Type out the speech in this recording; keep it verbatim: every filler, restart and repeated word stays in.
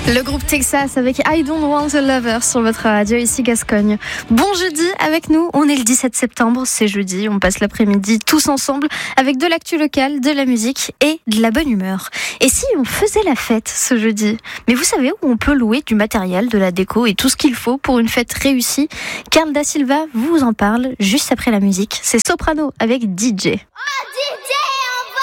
Le groupe Texas avec I Don't Want a Lover sur votre radio ici Gascogne. Bon jeudi avec nous, on est le dix-sept septembre, c'est jeudi, on passe l'après-midi tous ensemble avec de l'actu locale, de la musique et de la bonne humeur. Et si on faisait la fête ce jeudi? Mais vous savez où on peut louer du matériel, de la déco et tout ce qu'il faut pour une fête réussie? Carl Da Silva vous en parle juste après la musique. C'est Soprano avec D J. Oh D J!